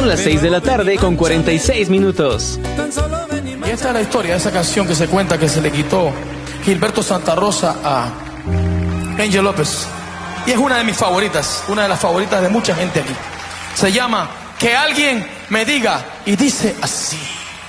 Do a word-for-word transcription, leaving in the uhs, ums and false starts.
Son las seis de la tarde con cuarenta y seis minutos. Y esta es la historia de esa canción que se cuenta que se le quitó Gilberto Santa Rosa a Angel López. Y es una de mis favoritas, una de las favoritas de mucha gente aquí. Se llama Que alguien me diga, y dice así.